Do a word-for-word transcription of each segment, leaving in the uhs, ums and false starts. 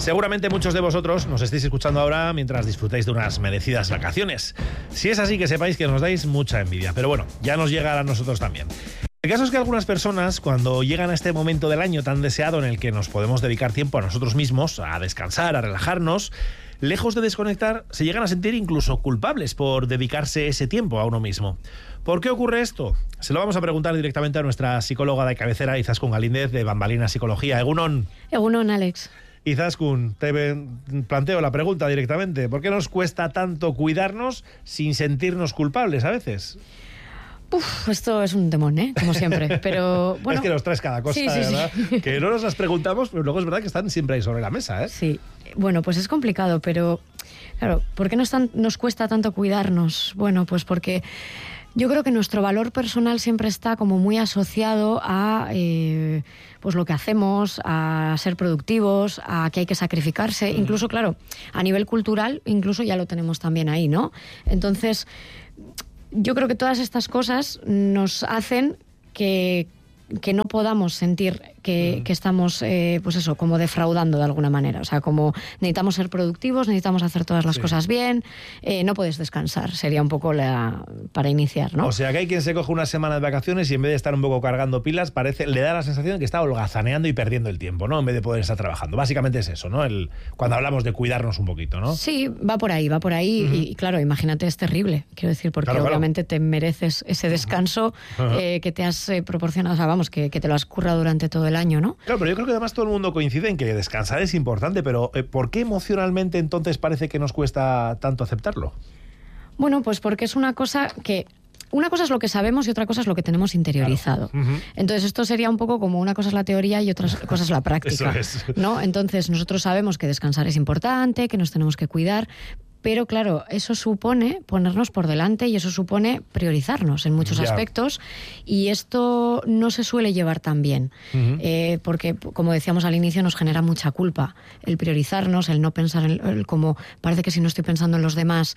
Seguramente muchos de vosotros nos estáis escuchando ahora mientras disfrutáis de unas merecidas vacaciones. Si es así, que sepáis que nos dais mucha envidia, pero bueno, ya nos llegará a nosotros también. El caso es que algunas personas, cuando llegan a este momento del año tan deseado en el que nos podemos dedicar tiempo a nosotros mismos, a descansar, a relajarnos, lejos de desconectar, se llegan a sentir incluso culpables por dedicarse ese tiempo a uno mismo. ¿Por qué ocurre esto? Se lo vamos a preguntar directamente a nuestra psicóloga de cabecera, Izaskun Galíndez, de Bambalina Psicología. Egunon. Egunon, Alex. Izaskun, te planteo la pregunta directamente. ¿Por qué nos cuesta tanto cuidarnos sin sentirnos culpables a veces? Uf, esto es un temón, ¿eh? Como siempre, pero bueno... Es que nos traes cada cosa, sí, sí, ¿verdad? Sí. Que no nos las preguntamos, pero luego es verdad que están siempre ahí sobre la mesa, ¿eh? Sí, bueno, pues es complicado, pero claro, ¿por qué nos, tan, nos cuesta tanto cuidarnos? Bueno, pues porque yo creo que nuestro valor personal siempre está como muy asociado a eh, pues lo que hacemos, a ser productivos, a que hay que sacrificarse, mm. incluso, claro, a nivel cultural, incluso ya lo tenemos también ahí, ¿no? Entonces... yo creo que todas estas cosas nos hacen que, que no podamos sentir que, mm. que estamos, eh, pues eso, como defraudando de alguna manera. O sea, como necesitamos ser productivos, necesitamos hacer todas las sí. cosas bien, eh, no puedes descansar. Sería un poco la para iniciar, ¿no? O sea, que hay quien se coge una semana de vacaciones y en vez de estar un poco cargando pilas, parece, le da la sensación de que está holgazaneando y perdiendo el tiempo, ¿no? En vez de poder estar trabajando. Básicamente es eso, ¿no? El, cuando hablamos de cuidarnos un poquito, ¿no? Sí, va por ahí, va por ahí. Uh-huh. Y, y claro, imagínate, es terrible, quiero decir, porque claro, obviamente claro. te mereces ese descanso uh-huh. eh, que te has eh, proporcionado, o sea, vamos, que, que te lo has currado durante todo el año, ¿no? Claro, pero yo creo que además todo el mundo coincide en que descansar es importante, pero eh, ¿por qué emocionalmente entonces parece que nos cuesta tanto aceptarlo? Bueno, pues porque es una cosa que... Una cosa es lo que sabemos y otra cosa es lo que tenemos interiorizado. Claro. Uh-huh. Entonces, esto sería un poco como una cosa es la teoría y otra cosa es la práctica. Eso es. ¿No? Entonces, nosotros sabemos que descansar es importante, que nos tenemos que cuidar, pero claro, eso supone ponernos por delante y eso supone priorizarnos en muchos yeah. aspectos, y esto no se suele llevar tan bien, uh-huh. eh, porque, como decíamos al inicio, nos genera mucha culpa el priorizarnos, el no pensar en el, como parece que si no estoy pensando en los demás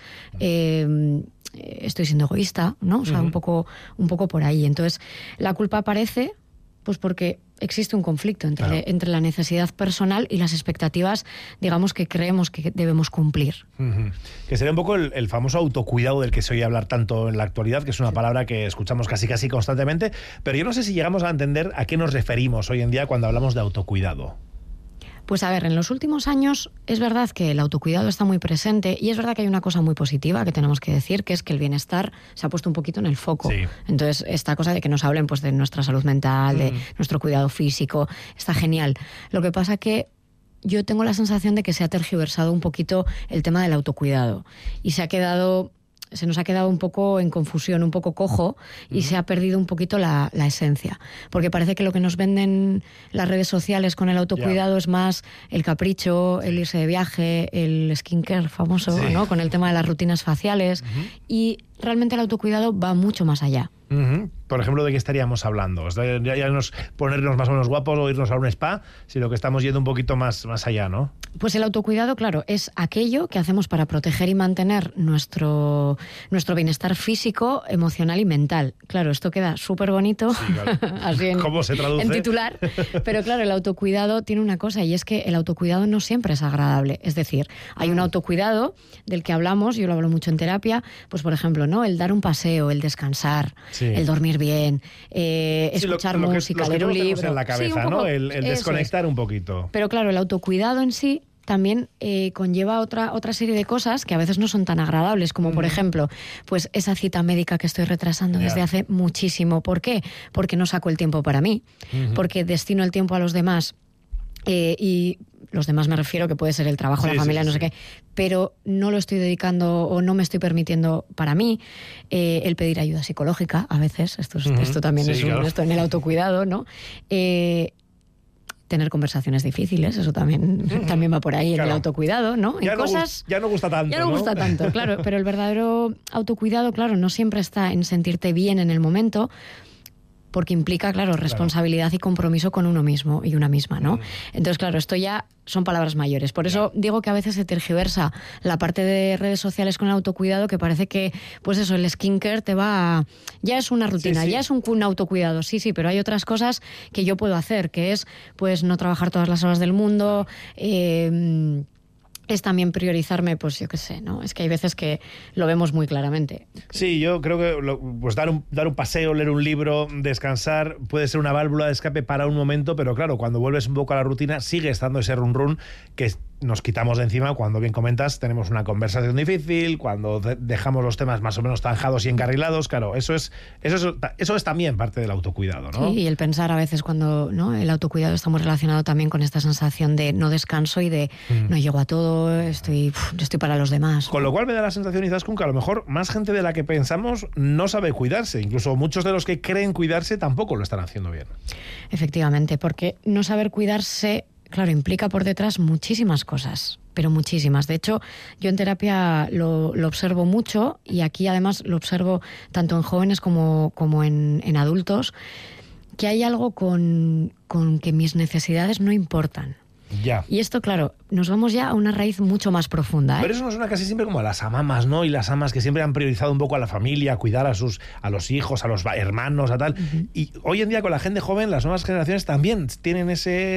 eh, estoy siendo egoísta, ¿no? O sea, uh-huh. un poco, un poco por ahí. Entonces, la culpa aparece pues porque existe un conflicto entre, claro. entre la necesidad personal y las expectativas, digamos, que creemos que debemos cumplir. Uh-huh. Que sería un poco el, el famoso autocuidado del que se oye hablar tanto en la actualidad, que es una sí. palabra que escuchamos casi casi constantemente, pero yo no sé si llegamos a entender a qué nos referimos hoy en día cuando hablamos de autocuidado. Pues a ver, en los últimos años es verdad que el autocuidado está muy presente y es verdad que hay una cosa muy positiva que tenemos que decir, que es que el bienestar se ha puesto un poquito en el foco. Sí. Entonces, esta cosa de que nos hablen pues de nuestra salud mental, mm. de nuestro cuidado físico, está genial. Lo que pasa que yo tengo la sensación de que se ha tergiversado un poquito el tema del autocuidado y se ha quedado... se nos ha quedado un poco en confusión, un poco cojo, y uh-huh. se ha perdido un poquito la, la esencia. Porque parece que lo que nos venden las redes sociales con el autocuidado yeah. es más el capricho, el irse de viaje, el skincare famoso, sí. ¿no? Con el tema de las rutinas faciales. Uh-huh. Y realmente el autocuidado va mucho más allá. Uh-huh. Por ejemplo, ¿de qué estaríamos hablando? Ya, ya no es ponernos más o menos guapos o irnos a un spa, sino que estamos yendo un poquito más, más allá, ¿no? Pues el autocuidado, claro, es aquello que hacemos para proteger y mantener nuestro, nuestro bienestar físico, emocional y mental. Claro, esto queda súper bonito, sí, claro. así en, ¿Cómo se traduce? En titular, pero claro, el autocuidado tiene una cosa, y es que el autocuidado no siempre es agradable. Es decir, hay un autocuidado del que hablamos, yo lo hablo mucho en terapia, pues por ejemplo, ¿no? El dar un paseo, el descansar, sí. el dormir bien, eh, sí, escuchar lo, lo música, que, leer un libro. En la cabeza, sí, poco, ¿no? El, el desconectar es. un poquito. Pero claro, el autocuidado en sí también eh, conlleva otra, otra serie de cosas que a veces no son tan agradables, como mm. por ejemplo, pues esa cita médica que estoy retrasando yeah. desde hace muchísimo. ¿Por qué? Porque no saco el tiempo para mí, mm-hmm. porque destino el tiempo a los demás. Eh, y los demás me refiero que puede ser el trabajo, sí, la familia, sí, sí, no sé sí. qué, pero no lo estoy dedicando o no me estoy permitiendo para mí. Eh, el pedir ayuda psicológica a veces, esto, es, uh-huh. esto también sí, es un, claro. esto en el autocuidado, ¿no? Eh, tener conversaciones difíciles, eso también, uh-huh. también va por ahí, claro. en el autocuidado, ¿no? Ya, en no cosas, ya no gusta tanto, Ya no, ¿no? gusta tanto, claro, pero el verdadero autocuidado, claro, no siempre está en sentirte bien en el momento, porque implica, claro, responsabilidad claro. y compromiso con uno mismo y una misma, ¿no? Mm. Entonces, claro, esto ya son palabras mayores. Por eso yeah. digo que a veces se tergiversa la parte de redes sociales con el autocuidado, que parece que, pues eso, el skincare te va a... Ya es una rutina, sí, sí. ya es un, un autocuidado, sí, sí, pero hay otras cosas que yo puedo hacer, que es, pues, no trabajar todas las horas del mundo, eh... es también priorizarme, pues yo qué sé, ¿no? Es que hay veces que lo vemos muy claramente. Sí, yo creo que lo, pues dar un, dar un paseo, leer un libro, descansar, puede ser una válvula de escape para un momento, pero claro, cuando vuelves un poco a la rutina, sigue estando ese run run que nos quitamos de encima cuando, bien comentas, tenemos una conversación difícil, cuando de- dejamos los temas más o menos zanjados y encarrilados. Claro, eso es, eso es, eso es también parte del autocuidado, ¿no? Sí, y el pensar a veces cuando, ¿no? El autocuidado está muy relacionado también con esta sensación de no descanso y de mm. no llego a todo, estoy, uf, estoy para los demás. Con lo cual me da la sensación, Izaskun, que a lo mejor más gente de la que pensamos no sabe cuidarse. Incluso muchos de los que creen cuidarse tampoco lo están haciendo bien. Efectivamente, porque no saber cuidarse, claro, implica por detrás muchísimas cosas, pero muchísimas. De hecho, yo en terapia lo, lo observo mucho, y aquí además lo observo tanto en jóvenes como, como en, en adultos, que hay algo con, con que mis necesidades no importan. Ya. Y esto, claro, nos vamos ya a una raíz mucho más profunda, ¿eh? Pero eso nos suena casi siempre como a las amamas, ¿no? Y las amas que siempre han priorizado un poco a la familia, a cuidar a sus a los hijos, a los hermanos, a tal. Uh-huh. Y hoy en día con la gente joven, las nuevas generaciones también tienen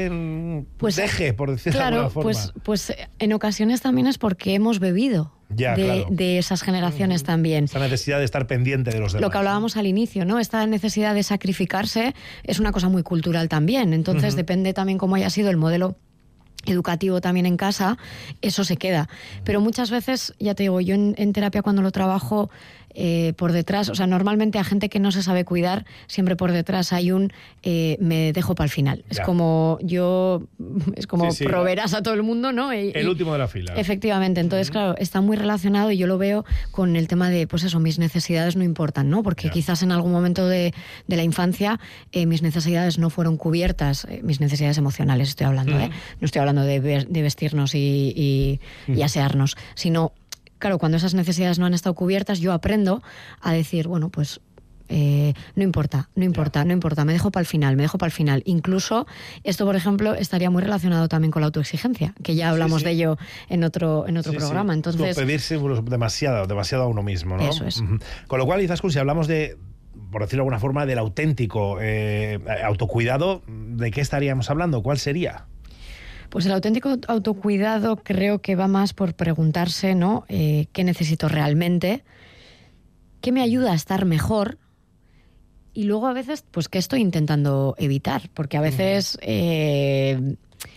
ese pues, deje, por decirlo claro, de alguna forma. Pues, pues en ocasiones también es porque hemos bebido. Ya, de, claro. de esas generaciones uh-huh. también. Esta necesidad de estar pendiente de los demás. Lo que hablábamos al inicio, ¿no? Esta necesidad de sacrificarse es una cosa muy cultural también. Entonces uh-huh. depende también cómo haya sido el modelo educativo también en casa, eso se queda. Pero muchas veces, ya te digo, yo en, en terapia cuando lo trabajo, eh, por detrás, o sea, normalmente a gente que no se sabe cuidar, siempre por detrás hay un eh, me dejo para el final. Ya. Es como yo, es como sí, sí, proveerás a todo el mundo, ¿no? Y, el y, último de la fila. Efectivamente. Entonces, uh-huh. claro, está muy relacionado, y yo lo veo con el tema de, pues eso, mis necesidades no importan, ¿no? Porque ya. quizás en algún momento de, de la infancia eh, mis necesidades no fueron cubiertas, eh, mis necesidades emocionales estoy hablando, uh-huh. ¿eh? No estoy hablando de, de vestirnos y, y, uh-huh. y asearnos, sino... Claro, cuando esas necesidades no han estado cubiertas, yo aprendo a decir, bueno, pues eh, no importa, no importa, no importa, me dejo para el final, me dejo para el final. Incluso esto, por ejemplo, estaría muy relacionado también con la autoexigencia, que ya hablamos sí, sí. de ello en otro, en otro sí, programa. Sí. Entonces, es como pedirse demasiado, demasiado a uno mismo, ¿no? Eso es. Con lo cual, Izaskun, si hablamos de, por decirlo de alguna forma, del auténtico eh, autocuidado, ¿de qué estaríamos hablando? ¿Cuál sería? Pues el auténtico autocuidado creo que va más por preguntarse, ¿no? Eh, ¿qué necesito realmente? ¿Qué me ayuda a estar mejor? Y luego a veces, pues, ¿qué estoy intentando evitar? Porque a veces, eh,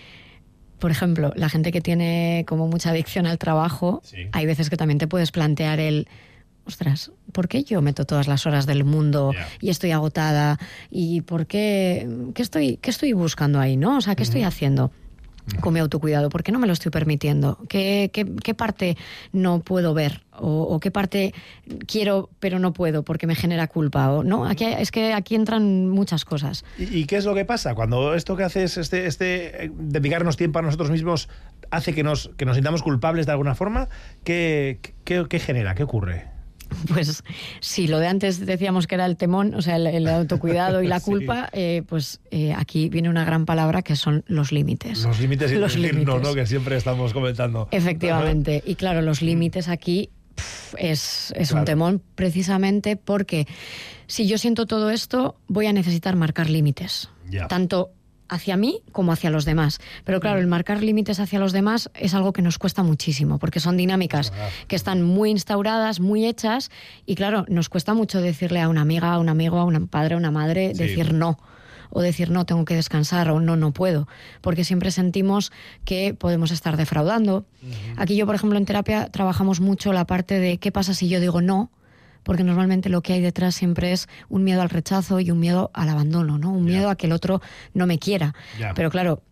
por ejemplo, la gente que tiene como mucha adicción al trabajo, sí. hay veces que también te puedes plantear el... Ostras, ¿por qué yo meto todas las horas del mundo yeah. y estoy agotada? ¿Y por qué? ¿Qué estoy, qué estoy buscando ahí, no? O sea, ¿qué uh-huh. estoy haciendo con mi autocuidado? ¿Por qué no me lo estoy permitiendo? ¿Qué, qué, qué parte no puedo ver? O, ¿O qué parte quiero pero no puedo porque me genera culpa? O, ¿no? Aquí, es que aquí entran muchas cosas. ¿Y, ¿Y qué es lo que pasa? Cuando esto que haces, este, este dedicarnos tiempo a nosotros mismos, hace que nos, que nos sintamos culpables de alguna forma, ¿qué, qué, qué genera? ¿Qué ocurre? Pues si lo de antes decíamos que era el temón, o sea, el, el autocuidado y la culpa, sí. eh, pues eh, aquí viene una gran palabra que son los límites. Los límites y los límites, no, ¿no? Que siempre estamos comentando. Efectivamente. Y claro, los límites aquí pff, es, es claro. un temón precisamente porque si yo siento todo esto, voy a necesitar marcar límites. Ya. Tanto hacia mí como hacia los demás. Pero claro, el marcar límites hacia los demás es algo que nos cuesta muchísimo, porque son dinámicas que están muy instauradas, muy hechas, y claro, nos cuesta mucho decirle a una amiga, a un amigo, a un padre, a una madre, sí. decir no, o decir no, tengo que descansar, o no, no puedo, porque siempre sentimos que podemos estar defraudando. Uh-huh. Aquí yo, por ejemplo, en terapia trabajamos mucho la parte de qué pasa si yo digo no, porque normalmente lo que hay detrás siempre es un miedo al rechazo y un miedo al abandono, ¿no? Un miedo yeah. a que el otro no me quiera. Yeah. Pero claro,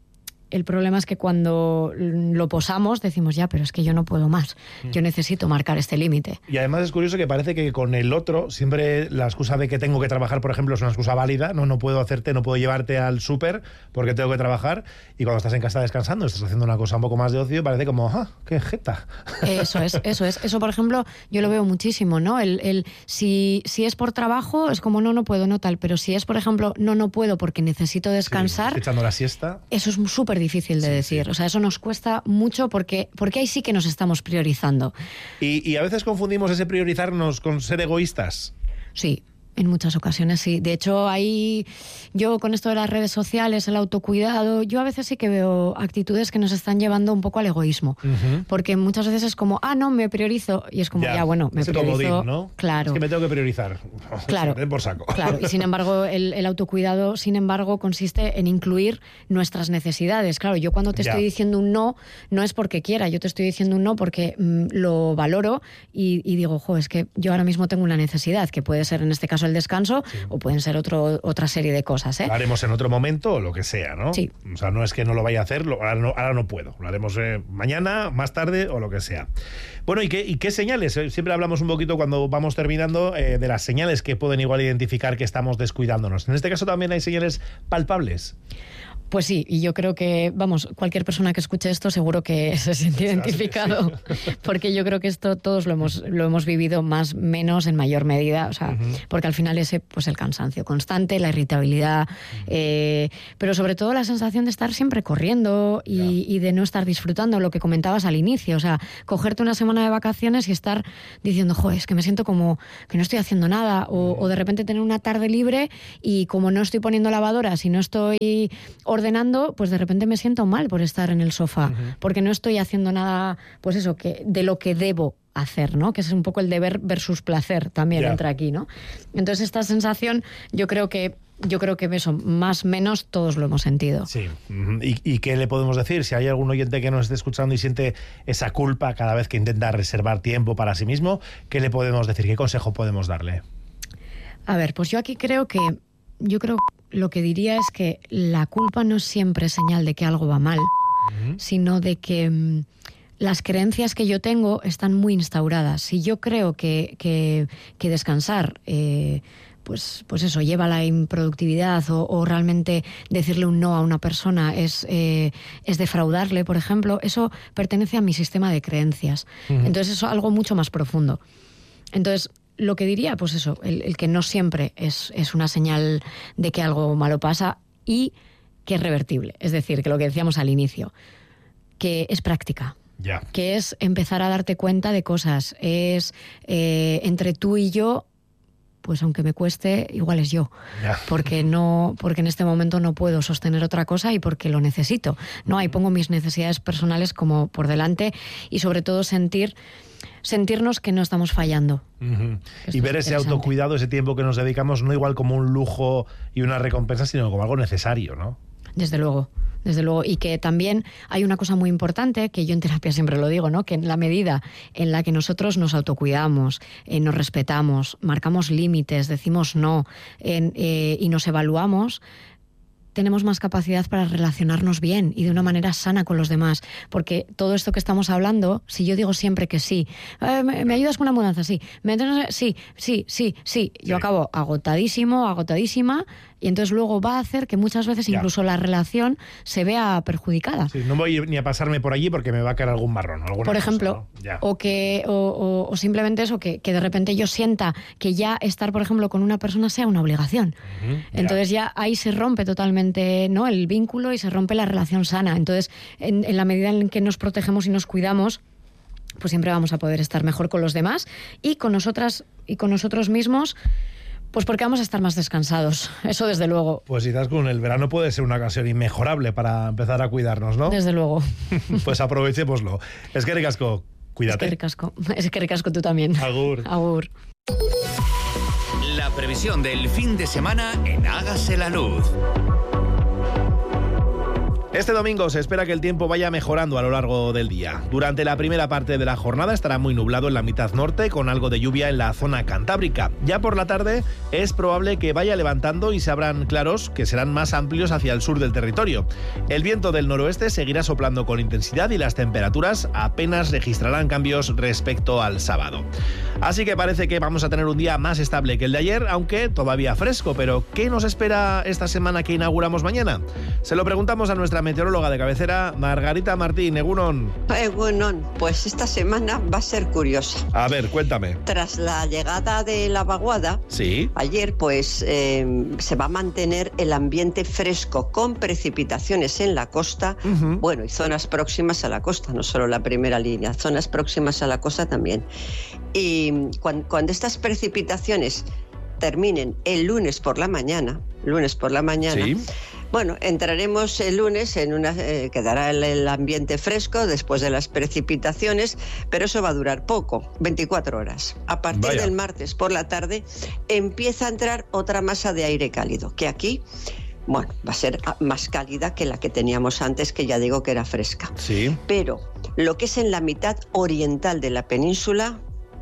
el problema es que cuando lo posamos decimos, ya, pero es que yo no puedo más, yo necesito marcar este límite. Y además es curioso que parece que con el otro siempre la excusa de que tengo que trabajar, por ejemplo, es una excusa válida, no, no puedo hacerte, no puedo llevarte al súper porque tengo que trabajar, y cuando estás en casa descansando, estás haciendo una cosa un poco más de ocio, parece como, ah, qué jeta. Eso es, eso es. Eso, por ejemplo, yo lo veo muchísimo, ¿no? El, el, si, si es por trabajo, es como, no, no puedo, no tal, pero si es, por ejemplo, no, no puedo porque necesito descansar... Sí, echando la siesta. Eso es súper difícil de sí, decir. Sí. O sea, eso nos cuesta mucho porque, porque ahí sí que nos estamos priorizando. Y, y a veces confundimos ese priorizarnos con ser egoístas. Sí. En muchas ocasiones sí. De hecho, ahí yo con esto de las redes sociales, el autocuidado, yo a veces sí que veo actitudes que nos están llevando un poco al egoísmo. Uh-huh. Porque muchas veces es como, ah, no, me priorizo. Y es como, ya, ya bueno, me ese priorizo. Comodín, ¿no? Claro. Es que me tengo que priorizar. Claro. Den por saco. Claro. Y sin embargo, el, el autocuidado, sin embargo, consiste en incluir nuestras necesidades. Claro, yo cuando te ya. estoy diciendo un no, no es porque quiera, yo te estoy diciendo un no porque mmm, lo valoro y, y digo, jo, es que yo ahora mismo tengo una necesidad, que puede ser en este caso el descanso, sí. o pueden ser otro, otra serie de cosas, ¿eh? Lo haremos en otro momento o lo que sea, ¿no? Sí. O sea, no es que no lo vaya a hacer, lo, ahora, no, ahora no puedo. Lo haremos eh, mañana, más tarde o lo que sea. Bueno, ¿y qué, y qué señales? Siempre hablamos un poquito cuando vamos terminando eh, de las señales que pueden igual identificar que estamos descuidándonos. En este caso también hay señales palpables. Pues sí, y yo creo que, vamos, cualquier persona que escuche esto seguro que se siente identificado, sí. porque yo creo que esto todos lo hemos, lo hemos vivido más, menos, en mayor medida, o sea, uh-huh. porque al final ese, pues el cansancio constante, la irritabilidad, uh-huh. eh, pero sobre todo la sensación de estar siempre corriendo y, yeah. y de no estar disfrutando, lo que comentabas al inicio, o sea, cogerte una semana de vacaciones y estar diciendo, joder, es que me siento como que no estoy haciendo nada, o, uh-huh. o de repente tener una tarde libre y como no estoy poniendo lavadoras y no estoy ordenando, pues de repente me siento mal por estar en el sofá, uh-huh. porque no estoy haciendo nada, pues eso, que de lo que debo hacer, ¿no? Que es un poco el deber versus placer también yeah. entra aquí, ¿no? Entonces esta sensación, yo creo que yo creo que eso, más o menos todos lo hemos sentido. Sí. ¿Y, ¿Y qué le podemos decir? Si hay algún oyente que nos esté escuchando y siente esa culpa cada vez que intenta reservar tiempo para sí mismo, ¿qué le podemos decir? ¿Qué consejo podemos darle? A ver, pues yo aquí creo que yo creo lo que diría es que la culpa no es siempre señal de que algo va mal, uh-huh. sino de que mmm, las creencias que yo tengo están muy instauradas. Si yo creo que, que, que descansar, eh, pues, pues eso, lleva a la improductividad o, o realmente decirle un no a una persona es, eh, es defraudarle, por ejemplo, eso pertenece a mi sistema de creencias. Uh-huh. Entonces eso es algo mucho más profundo. Entonces, lo que diría, pues eso, el, el que no siempre es, es una señal de que algo malo pasa y que es revertible. Es decir, que lo que decíamos al inicio, que es práctica. Yeah. Que es empezar a darte cuenta de cosas. Es eh, entre tú y yo, pues aunque me cueste, igual es yo. Yeah. Porque no, porque en este momento no puedo sostener otra cosa y porque lo necesito. No, ahí pongo mis necesidades personales como por delante y sobre todo sentir... sentirnos que no estamos fallando. Uh-huh. Y ver ese autocuidado, ese tiempo que nos dedicamos, no igual como un lujo y una recompensa, sino como algo necesario, ¿no? Desde luego, desde luego. Y que también hay una cosa muy importante, que yo en terapia siempre lo digo, ¿no? Que en la medida en la que nosotros nos autocuidamos, eh, nos respetamos, marcamos límites, decimos no en, eh, y nos evaluamos, tenemos más capacidad para relacionarnos bien y de una manera sana con los demás. Porque todo esto que estamos hablando, si yo digo siempre que sí, eh, ¿me, ¿me ayudas con una mudanza? Sí. ¿Me sí, sí, sí, sí. Yo sí. acabo agotadísimo, agotadísima, y entonces luego va a hacer que muchas veces ya. incluso la relación se vea perjudicada. Sí, no voy ni a pasarme por allí porque me va a caer algún marrón. Alguna por ejemplo, cosa, ¿no? ya. o, que, o, o, o simplemente eso, que, que de repente yo sienta que ya estar, por ejemplo, con una persona sea una obligación. Uh-huh, ya. Entonces ya ahí se rompe totalmente, ¿no?, el vínculo y se rompe la relación sana. Entonces, en, en la medida en que nos protegemos y nos cuidamos, pues siempre vamos a poder estar mejor con los demás y con nosotras y con nosotros mismos. Pues porque vamos a estar más descansados, eso desde luego. Pues quizás con el verano puede ser una ocasión inmejorable para empezar a cuidarnos, ¿no? Desde luego. Pues aprovechémoslo. Es que ricasco, cuídate. Es que ricasco, es que ricasco tú también. Agur. Agur. La previsión del fin de semana en Hágase la Luz. Este domingo se espera que el tiempo vaya mejorando a lo largo del día. Durante la primera parte de la jornada estará muy nublado en la mitad norte, con algo de lluvia en la zona cantábrica. Ya por la tarde es probable que vaya levantando y se abran claros que serán más amplios hacia el sur del territorio. El viento del noroeste seguirá soplando con intensidad y las temperaturas apenas registrarán cambios respecto al sábado. Así que parece que vamos a tener un día más estable que el de ayer, aunque todavía fresco. Pero ¿qué nos espera esta semana que inauguramos mañana? Se lo preguntamos a nuestra meteoróloga de cabecera, Margarita Martín. Egunon. Egunon, pues esta semana va a ser curiosa. A ver, cuéntame. Tras la llegada de la vaguada, ¿sí? Ayer pues eh, se va a mantener el ambiente fresco con precipitaciones en la costa, uh-huh. bueno, y zonas próximas a la costa, no solo la primera línea, zonas próximas a la costa también. Y cuando, cuando estas precipitaciones terminen el lunes por la mañana, lunes por la mañana, ¿sí? Bueno, entraremos el lunes en una... Eh, quedará el, el ambiente fresco después de las precipitaciones, pero eso va a durar poco, veinticuatro horas. A partir Vaya. del martes por la tarde empieza a entrar otra masa de aire cálido, que aquí, bueno, va a ser más cálida que la que teníamos antes, que ya digo que era fresca. Sí. Pero lo que es en la mitad oriental de la península,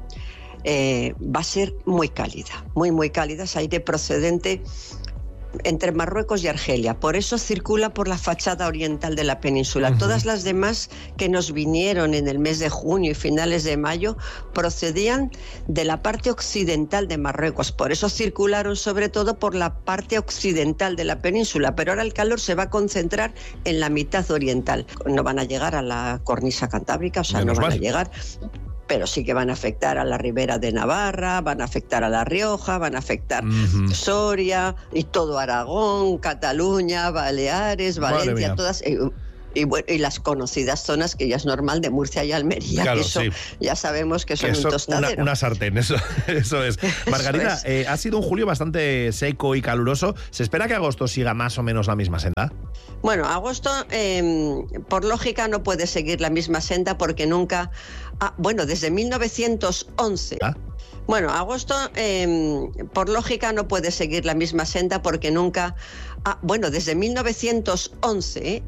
eh, va a ser muy cálida, muy, muy cálida, es aire procedente entre Marruecos y Argelia. Por eso circula por la fachada oriental de la península. Uh-huh. Todas las demás que nos vinieron en el mes de junio y finales de mayo procedían de la parte occidental de Marruecos. Por eso circularon sobre todo por la parte occidental de la península. Pero ahora el calor se va a concentrar en la mitad oriental. No van a llegar a la cornisa cantábrica, o sea, Menos no van mal. a llegar... pero sí que van a afectar a la Ribera de Navarra, van a afectar a La Rioja, van a afectar uh-huh. Soria y todo Aragón, Cataluña, Baleares, Valencia, todas... Y, y, bueno, y las conocidas zonas que ya es normal de Murcia y Almería, claro, que eso sí. ya sabemos que son que un tostadero. Una, una sartén, eso, eso es. Margarita, eso es. Eh, ha sido un julio bastante seco y caluroso. ¿Se espera que agosto siga más o menos la misma senda? Bueno, agosto, eh, por lógica, no puede seguir la misma senda porque nunca... Ah, bueno, desde mil novecientos once... ¿Ah? Bueno, agosto, eh, por lógica, no puede seguir la misma senda porque nunca... Ah, bueno, desde mil novecientos once...